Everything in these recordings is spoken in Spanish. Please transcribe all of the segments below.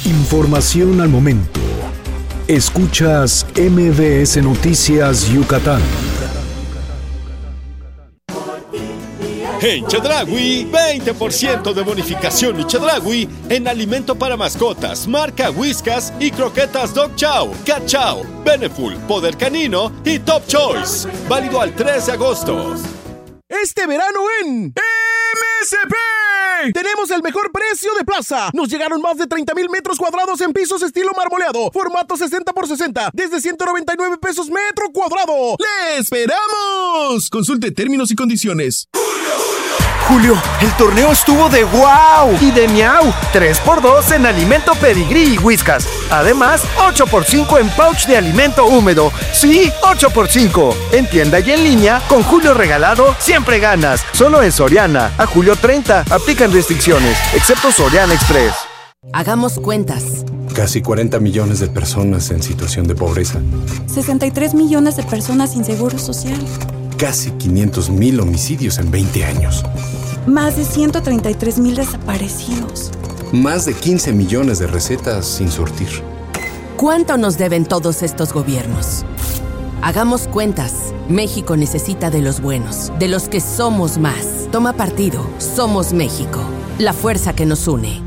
Información al momento. Escuchas MBS Noticias Yucatán. En Chedraui, 20% de bonificación y Chedraui en alimento para mascotas, marca Whiskas y croquetas Dog Chow, Cat Chow, Beneful, Poder Canino y Top Choice. Válido al 3 de agosto. Este verano en MSP tenemos el mejor precio de plaza. Nos llegaron más de 30,000 metros cuadrados en pisos estilo marmoleado, formato 60x60, desde 199 pesos metro cuadrado. ¡Le esperamos! Consulte términos y condiciones. Julio, el torneo estuvo de wow y de miau. 3x2 en alimento Pedigrí y Whiskas. Además, 8x5 en pouch de alimento húmedo. Sí, 8x5. En tienda y en línea, con Julio regalado, siempre ganas. Solo en Soriana. A julio 30. Aplican restricciones, excepto Soriana Express. Hagamos cuentas. Casi 40 millones de personas en situación de pobreza. 63 millones de personas sin seguro social. Casi 500,000 homicidios en 20 años. Más de 133,000 desaparecidos. Más de 15 millones de recetas sin surtir. ¿Cuánto nos deben todos estos gobiernos? Hagamos cuentas. México necesita de los buenos, de los que somos más. Toma partido. Somos México. La fuerza que nos une.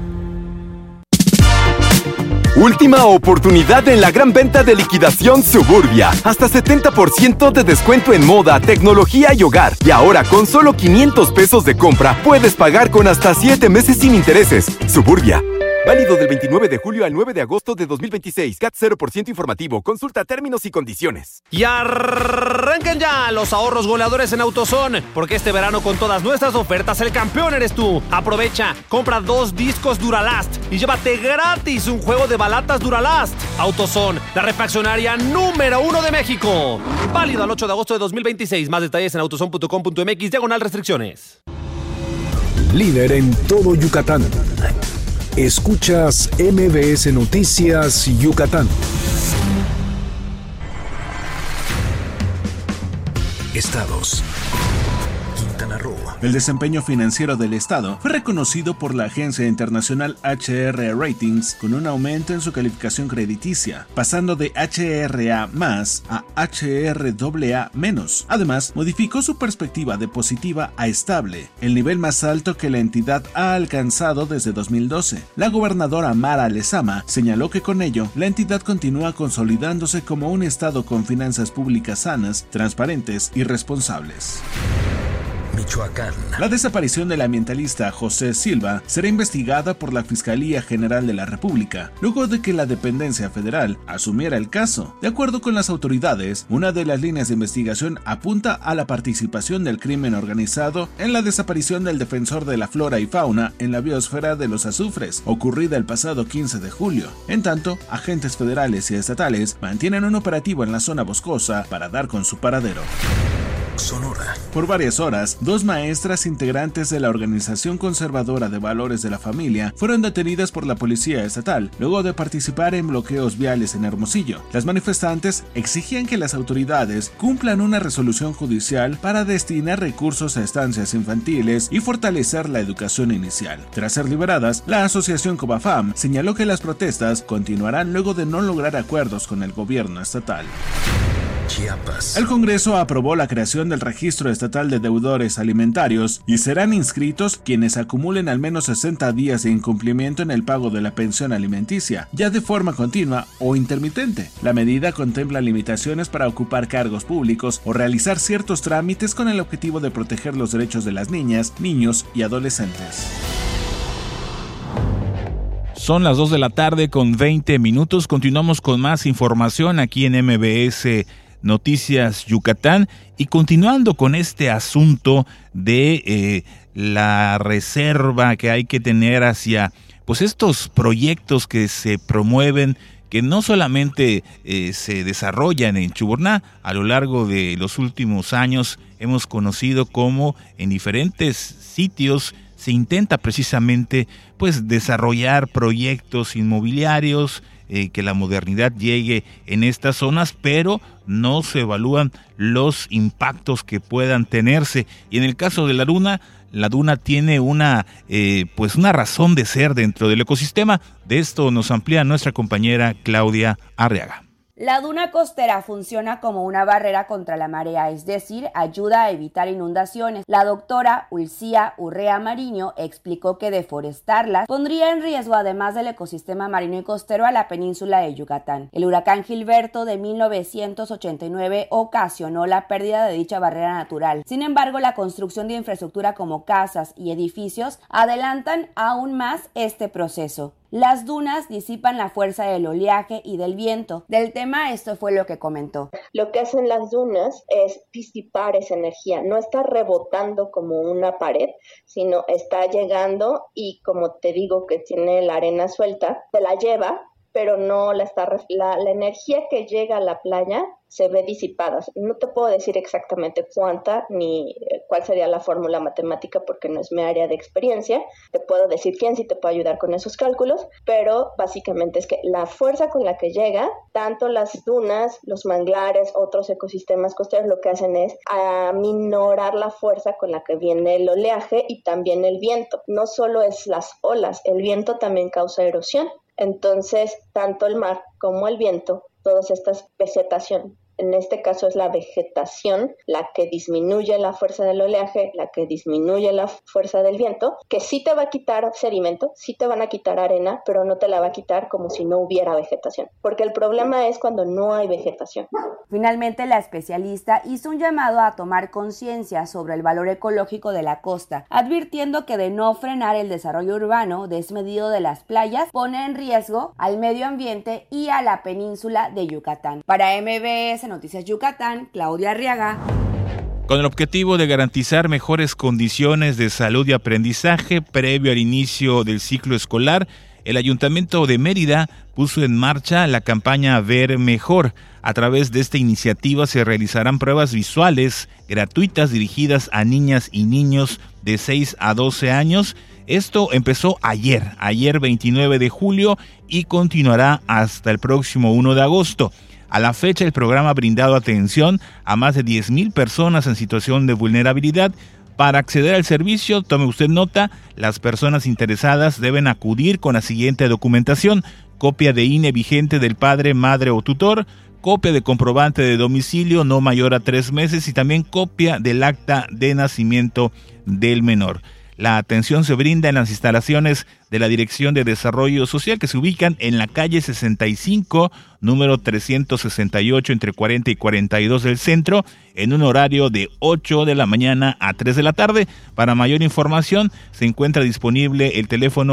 Última oportunidad en la gran venta de liquidación Suburbia. Hasta 70% de descuento en moda, tecnología y hogar. Y ahora con solo 500 pesos de compra, puedes pagar con hasta 7 meses sin intereses. Suburbia. Válido del 29 de julio al 9 de agosto de 2026. CAT 0% informativo. Consulta términos y condiciones. Y arranquen ya los ahorros goleadores en AutoZone, porque este verano con todas nuestras ofertas el campeón eres tú. Aprovecha, compra 2 discos Duralast y llévate gratis un juego de balatas Duralast. AutoZone, la refaccionaria número 1 de México. Válido al 8 de agosto de 2026. Más detalles en autozone.com.mx/restricciones. Líder en todo Yucatán. Escuchas MBS Noticias Yucatán. Estados. Quintana Roo. El desempeño financiero del Estado fue reconocido por la agencia internacional HR Ratings con un aumento en su calificación crediticia, pasando de HRA+ a HRAA-. Además, modificó su perspectiva de positiva a estable, el nivel más alto que la entidad ha alcanzado desde 2012. La gobernadora Mara Lezama señaló que con ello, la entidad continúa consolidándose como un Estado con finanzas públicas sanas, transparentes y responsables. Michoacán. La desaparición del ambientalista José Silva será investigada por la Fiscalía General de la República, luego de que la dependencia federal asumiera el caso. De acuerdo con las autoridades, una de las líneas de investigación apunta a la participación del crimen organizado en la desaparición del defensor de la flora y fauna en la biosfera de los azufres, ocurrida el pasado 15 de julio. En tanto, agentes federales y estatales mantienen un operativo en la zona boscosa para dar con su paradero. Sonora. Por varias horas, 2 maestras integrantes de la Organización Conservadora de Valores de la Familia fueron detenidas por la Policía Estatal, luego de participar en bloqueos viales en Hermosillo. Las manifestantes exigían que las autoridades cumplan una resolución judicial para destinar recursos a estancias infantiles y fortalecer la educación inicial. Tras ser liberadas, la asociación Cobafam señaló que las protestas continuarán luego de no lograr acuerdos con el gobierno estatal. Chiapas. El Congreso aprobó la creación del Registro Estatal de Deudores Alimentarios y serán inscritos quienes acumulen al menos 60 días de incumplimiento en el pago de la pensión alimenticia, ya de forma continua o intermitente. La medida contempla limitaciones para ocupar cargos públicos o realizar ciertos trámites con el objetivo de proteger los derechos de las niñas, niños y adolescentes. Son las 2 de la tarde con 20 minutos. Continuamos con más información aquí en MBS Noticias Yucatán y continuando con este asunto de la reserva que hay que tener hacia pues estos proyectos que se promueven, que no solamente se desarrollan en Chuburná. A lo largo de los últimos años hemos conocido cómo en diferentes sitios se intenta precisamente pues desarrollar proyectos inmobiliarios, que la modernidad llegue en estas zonas, pero no se evalúan los impactos que puedan tenerse. Y en el caso de La Luna, la duna tiene una razón de ser dentro del ecosistema. De esto nos amplía nuestra compañera Claudia Arriaga. La duna costera funciona como una barrera contra la marea, es decir, ayuda a evitar inundaciones. La doctora Ulcía Urrea Mariño explicó que deforestarlas pondría en riesgo, además del ecosistema marino y costero, a la península de Yucatán. El huracán Gilberto de 1989 ocasionó la pérdida de dicha barrera natural. Sin embargo, la construcción de infraestructura como casas y edificios adelantan aún más este proceso. Las dunas disipan la fuerza del oleaje y del viento. Del tema, esto fue lo que comentó. Lo que hacen las dunas es disipar esa energía. No está rebotando como una pared, sino está llegando y, como te digo, que tiene la arena suelta, se la lleva, pero no la energía que llega a la playa se ve disipada. No te puedo decir exactamente cuánta ni cuál sería la fórmula matemática porque no es mi área de experiencia. Te puedo decir quién sí te puede ayudar con esos cálculos, pero básicamente es que la fuerza con la que llega, tanto las dunas, los manglares, otros ecosistemas costeros, lo que hacen es aminorar la fuerza con la que viene el oleaje y también el viento. No solo es las olas, el viento también causa erosión. Entonces, tanto el mar como el viento, todas estas vegetación, en este caso es la vegetación la que disminuye la fuerza del oleaje, la que disminuye la fuerza del viento, que sí te va a quitar sedimento, sí te van a quitar arena, pero no te la va a quitar como si no hubiera vegetación, porque el problema es cuando no hay vegetación. Finalmente, la especialista hizo un llamado a tomar conciencia sobre el valor ecológico de la costa, advirtiendo que de no frenar el desarrollo urbano desmedido de las playas pone en riesgo al medio ambiente y a la península de Yucatán. Para MBS Noticias Yucatán, Claudia Arriaga. Con el objetivo de garantizar mejores condiciones de salud y aprendizaje previo al inicio del ciclo escolar, el Ayuntamiento de Mérida puso en marcha la campaña Ver Mejor. A través de esta iniciativa se realizarán pruebas visuales gratuitas dirigidas a niñas y niños de 6 a 12 años. Esto empezó ayer 29 de julio y continuará hasta el próximo 1 de agosto. A la fecha, el programa ha brindado atención a más de 10,000 personas en situación de vulnerabilidad. Para acceder al servicio, tome usted nota, las personas interesadas deben acudir con la siguiente documentación: copia de INE vigente del padre, madre o tutor, copia de comprobante de domicilio no mayor a 3 meses y también copia del acta de nacimiento del menor. La atención se brinda en las instalaciones de la Dirección de Desarrollo Social, que se ubican en la calle 65, número 368, entre 40 y 42 del centro, en un horario de 8 de la mañana a 3 de la tarde. Para mayor información, se encuentra disponible el teléfono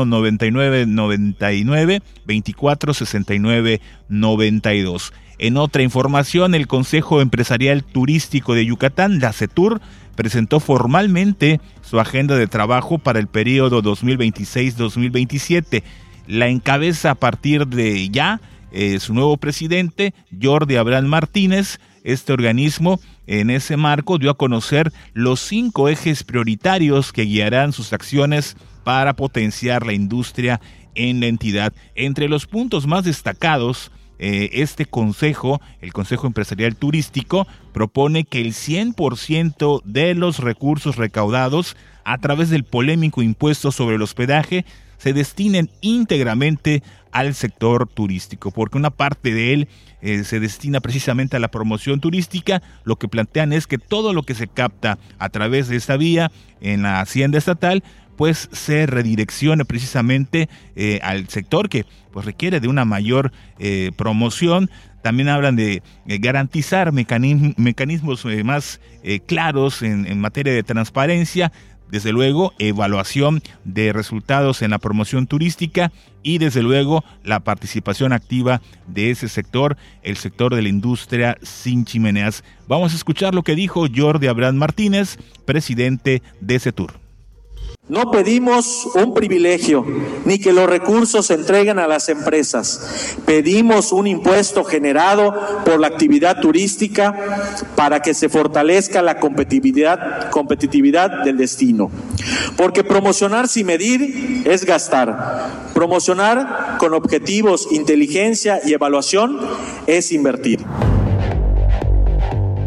9999 24 69 92. En otra información, el Consejo Empresarial Turístico de Yucatán, la CETUR, presentó formalmente su agenda de trabajo para el periodo 2026-2027. La encabeza a partir de ya su nuevo presidente, Jordi Abraham Martínez. Este organismo, en ese marco, dio a conocer los 5 ejes prioritarios que guiarán sus acciones para potenciar la industria en la entidad. Entre los puntos más destacados, este consejo, el Consejo Empresarial Turístico, propone que el 100% de los recursos recaudados a través del polémico impuesto sobre el hospedaje se destinen íntegramente al sector turístico, porque una parte de él se destina precisamente a la promoción turística. Lo que plantean es que todo lo que se capta a través de esta vía en la hacienda estatal pues se redireccione precisamente al sector que pues requiere de una mayor promoción. También hablan de garantizar mecanismos más claros en materia de transparencia, desde luego evaluación de resultados en la promoción turística y desde luego la participación activa de ese sector, el sector de la industria sin chimeneas. Vamos a escuchar lo que dijo Jordi Abraham Martínez, presidente de CETUR. No pedimos un privilegio, ni que los recursos se entreguen a las empresas. Pedimos un impuesto generado por la actividad turística para que se fortalezca la competitividad del destino. Porque promocionar sin medir es gastar. Promocionar con objetivos, inteligencia y evaluación es invertir.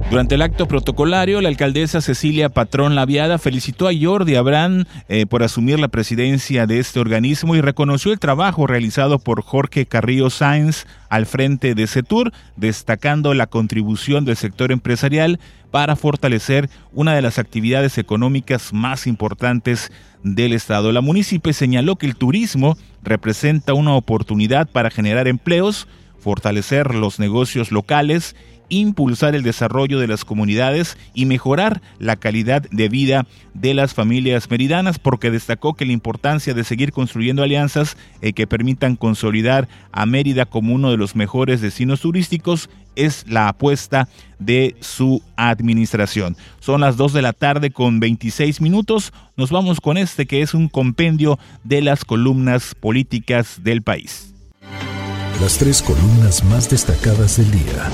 Durante el acto protocolario, la alcaldesa Cecilia Patrón Laviada felicitó a Jordi Abrán por asumir la presidencia de este organismo y reconoció el trabajo realizado por Jorge Carrillo Sáenz al frente de CETUR, destacando la contribución del sector empresarial para fortalecer una de las actividades económicas más importantes del Estado. La munícipe señaló que el turismo representa una oportunidad para generar empleos, fortalecer los negocios locales, impulsar el desarrollo de las comunidades y mejorar la calidad de vida de las familias meridanas, porque destacó que la importancia de seguir construyendo alianzas que permitan consolidar a Mérida como uno de los mejores destinos turísticos es la apuesta de su administración. Son las 2 de la tarde con 26 minutos. Nos vamos con este que es un compendio de las columnas políticas del país. Las 3 columnas más destacadas del día.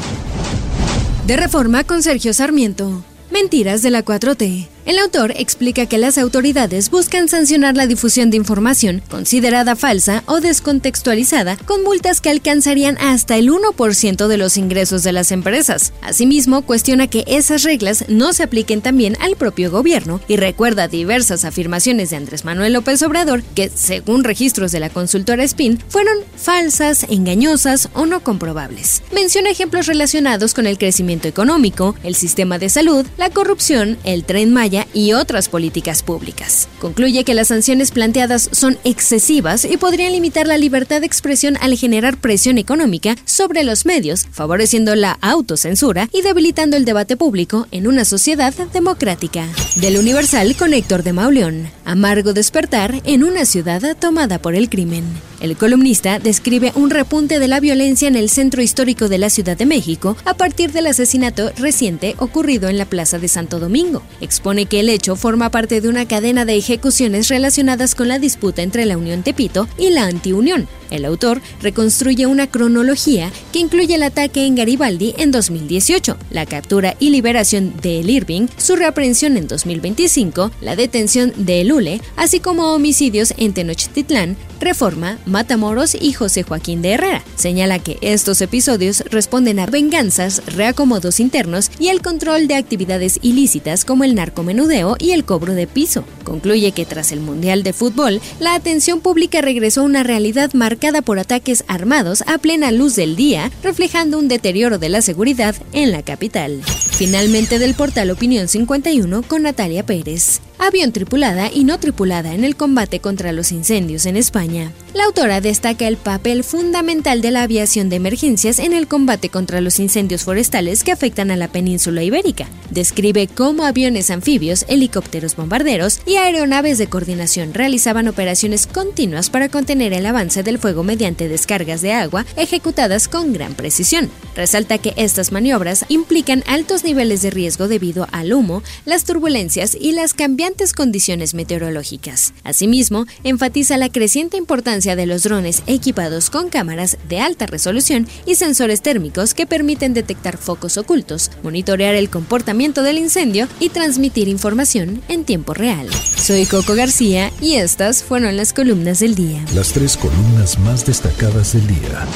De Reforma con Sergio Sarmiento. Mentiras de la 4T. El autor explica que las autoridades buscan sancionar la difusión de información considerada falsa o descontextualizada con multas que alcanzarían hasta el 1% de los ingresos de las empresas. Asimismo, cuestiona que esas reglas no se apliquen también al propio gobierno y recuerda diversas afirmaciones de Andrés Manuel López Obrador que, según registros de la consultora SPIN, fueron falsas, engañosas o no comprobables. Menciona ejemplos relacionados con el crecimiento económico, el sistema de salud, la corrupción, el Tren Maya y otras políticas públicas. Concluye que las sanciones planteadas son excesivas y podrían limitar la libertad de expresión al generar presión económica sobre los medios, favoreciendo la autocensura y debilitando el debate público en una sociedad democrática. Del Universal con Héctor de Mauleón. Amargo despertar en una ciudad tomada por el crimen. El columnista describe un repunte de la violencia en el centro histórico de la Ciudad de México a partir del asesinato reciente ocurrido en la Plaza de Santo Domingo. Expone que el hecho forma parte de una cadena de ejecuciones relacionadas con la disputa entre la Unión Tepito y la Antiunión. El autor reconstruye una cronología que incluye el ataque en Garibaldi en 2018, la captura y liberación de El Irving, su reaprehensión en 2025, la detención de El Ule, así como homicidios en Tenochtitlán, Reforma, Matamoros y José Joaquín de Herrera. Señala que estos episodios responden a venganzas, reacomodos internos y el control de actividades ilícitas como el narcomenudeo y el cobro de piso. Concluye que tras el Mundial de Fútbol, la atención pública regresó a una realidad marcada por ataques armados a plena luz del día, reflejando un deterioro de la seguridad en la capital. Finalmente, del portal Opinión 51 con Natalia Pérez. Avión tripulada y no tripulada en el combate contra los incendios en España. La autora destaca el papel fundamental de la aviación de emergencias en el combate contra los incendios forestales que afectan a la península ibérica. Describe cómo aviones anfibios, helicópteros bombarderos y aeronaves de coordinación realizaban operaciones continuas para contener el avance del fuego mediante descargas de agua ejecutadas con gran precisión. Resalta que estas maniobras implican altos niveles de riesgo debido al humo, las turbulencias y las cambiantes condiciones meteorológicas. Asimismo, enfatiza la creciente importancia de los drones equipados con cámaras de alta resolución y sensores térmicos que permiten detectar focos ocultos, monitorear el comportamiento del incendio y transmitir información en tiempo real. Soy Coco García y estas fueron las columnas del día. Las 3 columnas más destacadas del día.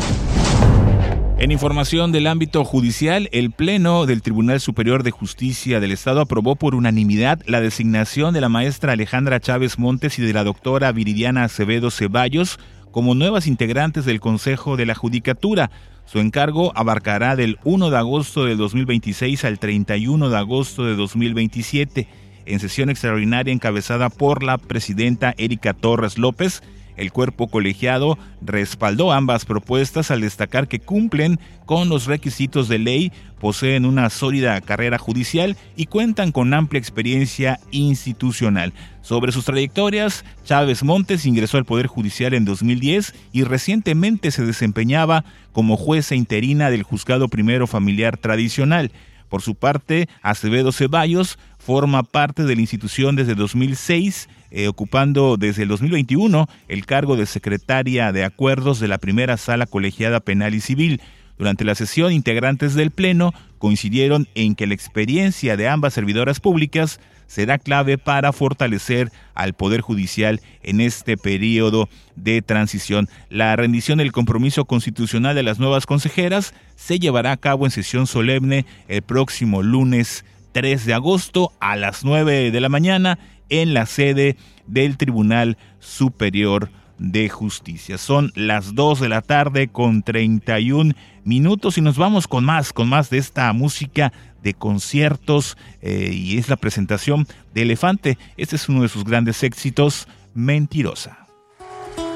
En información del ámbito judicial, el Pleno del Tribunal Superior de Justicia del Estado aprobó por unanimidad la designación de la maestra Alejandra Chávez Montes y de la doctora Viridiana Acevedo Ceballos como nuevas integrantes del Consejo de la Judicatura. Su encargo abarcará del 1 de agosto de 2026 al 31 de agosto de 2027. En sesión extraordinaria encabezada por la presidenta Erika Torres López, el cuerpo colegiado respaldó ambas propuestas al destacar que cumplen con los requisitos de ley, poseen una sólida carrera judicial y cuentan con amplia experiencia institucional. Sobre sus trayectorias, Chávez Montes ingresó al Poder Judicial en 2010 y recientemente se desempeñaba como jueza interina del Juzgado Primero Familiar Tradicional. Por su parte, Acevedo Ceballos forma parte de la institución desde 2006, ocupando desde el 2021 el cargo de secretaria de acuerdos de la primera sala colegiada penal y civil. Durante la sesión, integrantes del Pleno coincidieron en que la experiencia de ambas servidoras públicas será clave para fortalecer al Poder Judicial en este periodo de transición. La rendición del compromiso constitucional de las nuevas consejeras se llevará a cabo en sesión solemne el próximo lunes 3 de agosto a las 9 de la mañana en la sede del Tribunal Superior de Justicia. Son las 2 de la tarde con 31 minutos y nos vamos con más de esta música de conciertos y es la presentación de Elefante. Este es uno de sus grandes éxitos, Mentirosa.